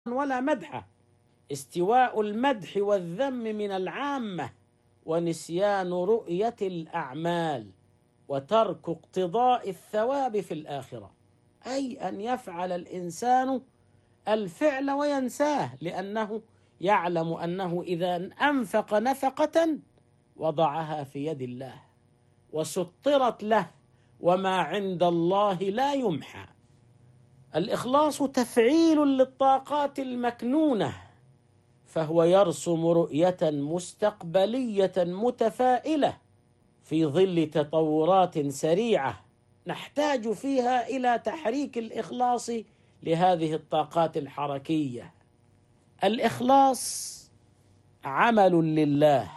ولا مدحه، استواء المدح والذم من العامة، ونسيان رؤية الأعمال، وترك اقتضاء الثواب في الآخرة، أي أن يفعل الإنسان الفعل وينساه، لأنه يعلم أنه إذا أنفق نفقة وضعها في يد الله وسطرت له، وما عند الله لا يمحى. الإخلاص تفعيل للطاقات المكنونة، فهو يرسم رؤية مستقبلية متفائلة في ظل تطورات سريعة نحتاج فيها إلى تحريك الإخلاص لهذه الطاقات الحركية. الإخلاص عمل لله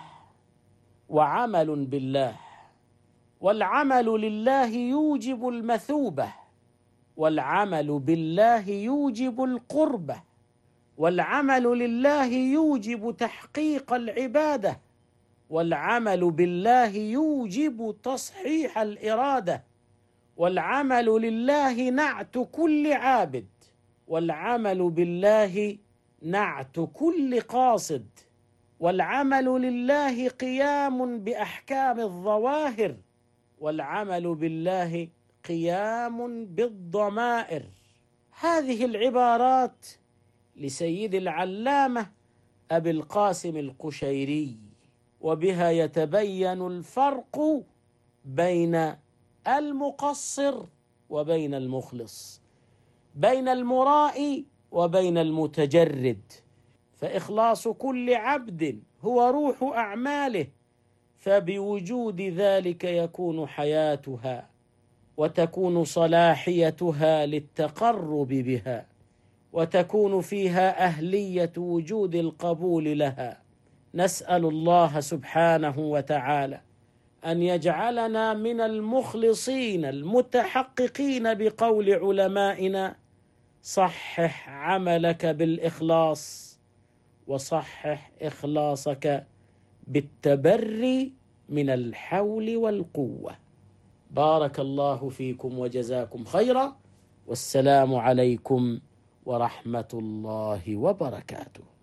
وعمل بالله، والعمل لله يوجب المثوبة، والعمل بالله يوجب القربة، والعمل لله يوجب تحقيق العبادة، والعمل بالله يوجب تصحيح الإرادة، والعمل لله نعت كل عابد، والعمل بالله نعت كل قاصد، والعمل لله قيام بأحكام الظواهر، والعمل بالله قيام بالضمائر. هذه العبارات لسيد العلامة أبي القاسم القشيري، وبها يتبين الفرق بين المقصر وبين المخلص، بين المرائي وبين المتجرد. فإخلاص كل عبد هو روح أعماله، فبوجود ذلك يكون حياتها وتكون صلاحيتها للتقرب بها، وتكون فيها أهلية وجود القبول لها. نسأل الله سبحانه وتعالى أن يجعلنا من المخلصين المتحققين بقول علمائنا: صحح عملك بالإخلاص، وصحح إخلاصك بالتبري من الحول والقوة. بارك الله فيكم وجزاكم خيرا، والسلام عليكم ورحمة الله وبركاته.